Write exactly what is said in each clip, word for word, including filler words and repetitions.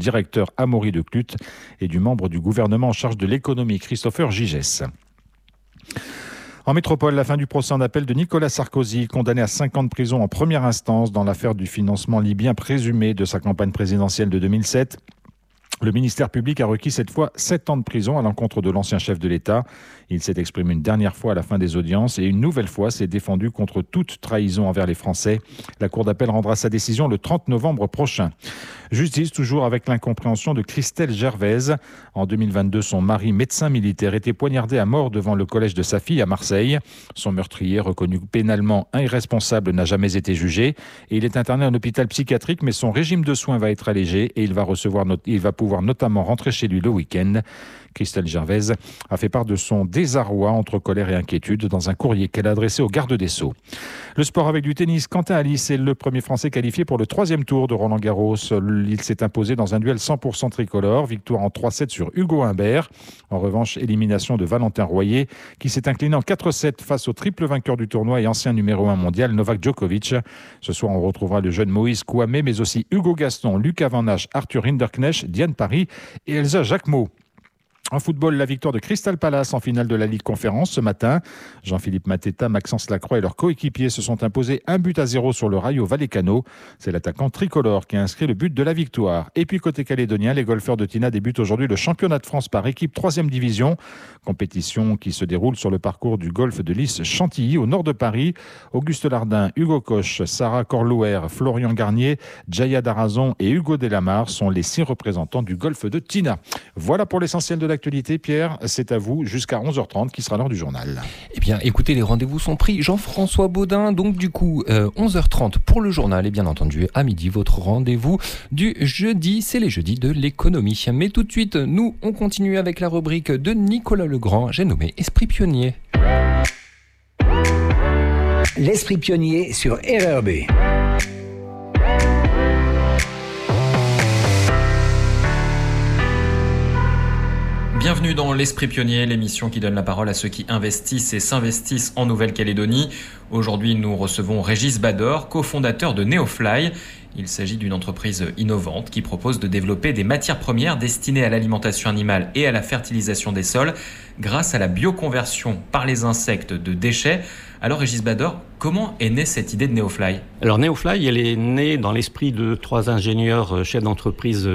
directeur Amaury de Clute et du membre du gouvernement en charge de l'économie, Christopher Gigès. En métropole, la fin du procès en appel de Nicolas Sarkozy, condamné à cinq ans de prison en première instance dans l'affaire du financement libyen présumé de sa campagne présidentielle de deux mille sept. Le ministère public a requis cette fois sept ans de prison à l'encontre de l'ancien chef de l'État. Il s'est exprimé une dernière fois à la fin des audiences et une nouvelle fois s'est défendu contre toute trahison envers les Français. La Cour d'appel rendra sa décision le trente novembre prochain. Justice toujours avec l'incompréhension de Christelle Gervaise. En deux mille vingt-deux, son mari, médecin militaire, était poignardé à mort devant le collège de sa fille à Marseille. Son meurtrier, reconnu pénalement irresponsable, n'a jamais été jugé. Et il est interné en hôpital psychiatrique, mais son régime de soins va être allégé et il va, recevoir not- il va pouvoir notamment rentrer chez lui le week-end. Christelle Gervaise a fait part de son désarroi entre colère et inquiétude dans un courrier qu'elle a adressé au garde des Sceaux. Le sport avec du tennis. Quentin Alice est le premier Français qualifié pour le troisième tour de Roland-Garros. Il s'est imposé dans un duel cent pour cent tricolore. Victoire en trois sept sur Hugo Humbert. En revanche, élimination de Valentin Royer qui s'est incliné en quatre sept face au triple vainqueur du tournoi et ancien numéro un mondial Novak Djokovic. Ce soir, on retrouvera le jeune Moïse Kouamé, mais aussi Hugo Gaston, Lucas Van Hache, Arthur Hinderknecht, Diane Paris et Elsa Jacquemot. En football, la victoire de Crystal Palace en finale de la Ligue Conférence ce matin. Jean-Philippe Mateta, Maxence Lacroix et leurs coéquipiers se sont imposés un but à zéro sur le Rayo Vallecano. C'est l'attaquant tricolore qui a inscrit le but de la victoire. Et puis côté calédonien, les golfeurs de Tina débutent aujourd'hui le championnat de France par équipe troisième division. Compétition qui se déroule sur le parcours du golfe de Lys-Chantilly au nord de Paris. Auguste Lardin, Hugo Koch, Sarah Corlouer, Florian Garnier, Jaya Darazon et Hugo Delamare sont les six représentants du golfe de Tina. Voilà pour l'essentiel de l'actualité. Pierre, c'est à vous jusqu'à onze heures trente qui sera l'heure du journal. Eh bien, écoutez, les rendez-vous sont pris. Jean-François Baudin, donc du coup, euh, onze heures trente pour le journal et bien entendu, à midi, votre rendez-vous du jeudi, c'est les jeudis de l'économie. Mais tout de suite, nous, on continue avec la rubrique de Nicolas Legrand, j'ai nommé Esprit Pionnier. L'Esprit Pionnier sur R R B. Bienvenue dans l'Esprit Pionnier, l'émission qui donne la parole à ceux qui investissent et s'investissent en Nouvelle-Calédonie. Aujourd'hui, nous recevons Régis Bador, cofondateur de Neofly. Il s'agit d'une entreprise innovante qui propose de développer des matières premières destinées à l'alimentation animale et à la fertilisation des sols grâce à la bioconversion par les insectes de déchets. Alors Régis Bador, comment est née cette idée de Neofly ? Alors Neofly, elle est née dans l'esprit de trois ingénieurs chefs d'entreprise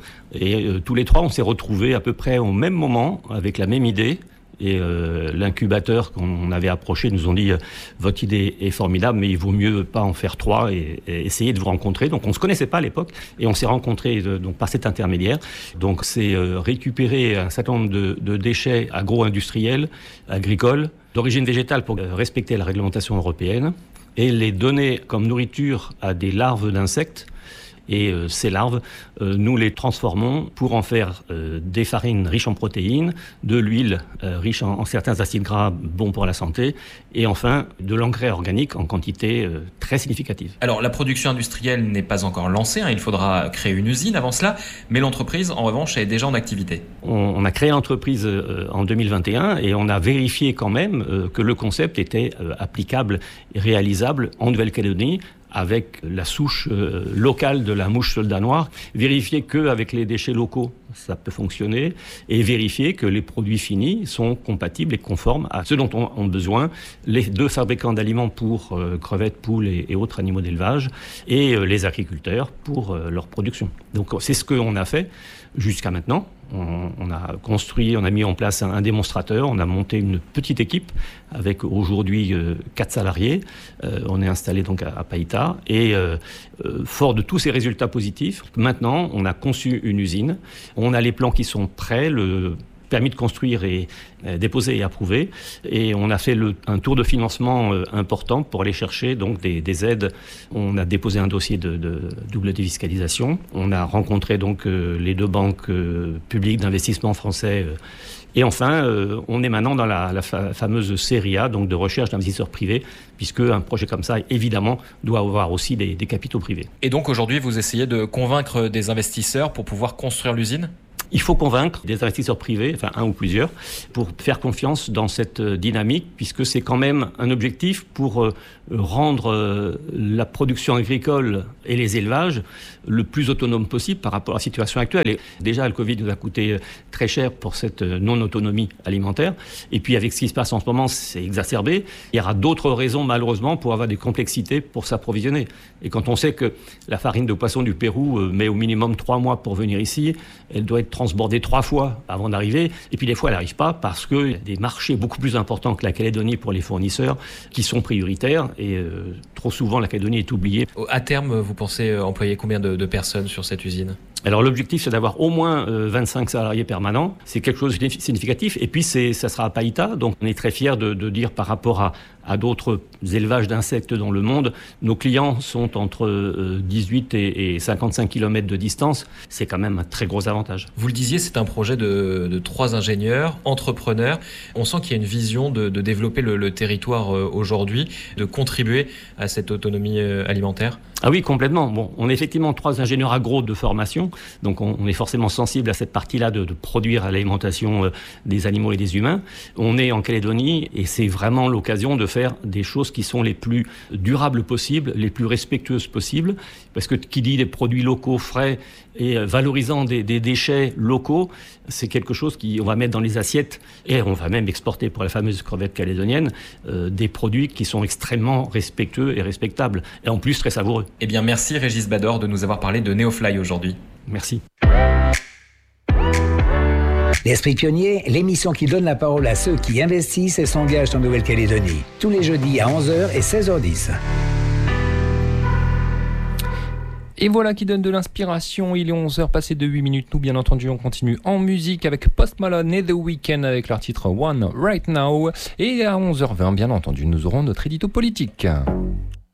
et euh, tous les trois on s'est retrouvés à peu près au même moment avec la même idée. Et euh, l'incubateur qu'on avait approché nous ont dit euh, votre idée est formidable, mais il vaut mieux pas en faire trois et, et essayer de vous rencontrer. Donc on se connaissait pas à l'époque et on s'est rencontrés euh, donc par cet intermédiaire. Donc c'est euh, récupérer un certain nombre de, de déchets agro-industriels, agricoles, d'origine végétale pour euh, respecter la réglementation européenne et les donner comme nourriture à des larves d'insectes. Et euh, ces larves, euh, nous les transformons pour en faire euh, des farines riches en protéines, de l'huile euh, riche en, en certains acides gras bons pour la santé, et enfin de l'engrais organique en quantité euh, très significative. Alors la production industrielle n'est pas encore lancée, hein, il faudra créer une usine avant cela, mais l'entreprise en revanche est déjà en activité. On, on a créé l'entreprise euh, en deux mille vingt et un et on a vérifié quand même euh, que le concept était euh, applicable et réalisable en Nouvelle-Calédonie, avec la souche euh, locale de la mouche soldat noir, vérifier qu'avec les déchets locaux, ça peut fonctionner, et vérifier que les produits finis sont compatibles et conformes à ce dont ont, ont besoin les deux fabricants d'aliments pour euh, crevettes, poules et, et autres animaux d'élevage, et euh, les agriculteurs pour euh, leur production. Donc c'est ce qu'on a fait jusqu'à maintenant. On, on a construit, on a mis en place un, un démonstrateur, on a monté une petite équipe avec aujourd'hui euh, quatre salariés. Euh, on est installé donc à, à Païta et euh, euh, fort de tous ces résultats positifs, maintenant on a conçu une usine. On a les plans qui sont prêts, le permis de construire est euh, déposé et approuvé. Et on a fait le, un tour de financement euh, important pour aller chercher donc, des, des aides. On a déposé un dossier de, de double défiscalisation. On a rencontré donc, euh, les deux banques euh, publiques d'investissement français. Euh, et enfin, euh, on est maintenant dans la, la fa- fameuse série A, donc de recherche d'investisseurs privés, puisque un projet comme ça, évidemment, doit avoir aussi des, des capitaux privés. Et donc aujourd'hui, vous essayez de convaincre des investisseurs pour pouvoir construire l'usine ? Il faut convaincre des investisseurs privés, enfin un ou plusieurs, pour faire confiance dans cette dynamique, puisque c'est quand même un objectif pour rendre la production agricole et les élevages le plus autonome possible par rapport à la situation actuelle. Et déjà, le Covid nous a coûté très cher pour cette non-autonomie alimentaire. Et puis, avec ce qui se passe en ce moment, c'est exacerbé. Il y aura d'autres raisons, malheureusement, pour avoir des complexités pour s'approvisionner. Et quand on sait que la farine de poisson du Pérou met au minimum trois mois pour venir ici, elle doit être transbordée trois fois avant d'arriver. Et puis, des fois, elle n'arrive pas parce qu'il y a des marchés beaucoup plus importants que la Calédonie pour les fournisseurs qui sont prioritaires. Et euh, trop souvent, la Calédonie est oubliée. À terme, vous pensez employer combien de, de personnes sur cette usine ? Alors l'objectif, c'est d'avoir au moins euh, vingt-cinq salariés permanents. C'est quelque chose de significatif. Et puis, c'est, ça sera à Païta. Donc, on est très fiers de, de dire par rapport à, à d'autres élevages d'insectes dans le monde, nos clients sont entre euh, dix-huit et, et cinquante-cinq kilomètres de distance. C'est quand même un très gros avantage. Vous le disiez, c'est un projet de, de trois ingénieurs, entrepreneurs. On sent qu'il y a une vision de, de développer le, le territoire euh, aujourd'hui, de contribuer à cette autonomie euh, alimentaire. Ah oui, complètement. Bon, on est effectivement trois ingénieurs agro de formation, donc on, on est forcément sensible à cette partie-là de, de produire à l'alimentation euh, des animaux et des humains. On est en Calédonie et c'est vraiment l'occasion de faire des choses qui sont les plus durables possibles, les plus respectueuses possibles, parce que qui dit des produits locaux frais et euh, valorisant des, des déchets locaux, c'est quelque chose qu'on va mettre dans les assiettes et on va même exporter pour la fameuse crevette calédonienne euh, des produits qui sont extrêmement respectueux et respectables et en plus très savoureux. Eh bien, merci Régis Bador de nous avoir parlé de Neofly aujourd'hui. Merci. L'Esprit Pionnier, l'émission qui donne la parole à ceux qui investissent et s'engagent en Nouvelle-Calédonie. Tous les jeudis à onze heures et seize heures dix. Et voilà qui donne de l'inspiration. Il est onze heures passées de huit minutes. Nous, bien entendu, on continue en musique avec Post Malone et The Weeknd avec leur titre One Right Now. Et à onze heures vingt, bien entendu, nous aurons notre édito politique.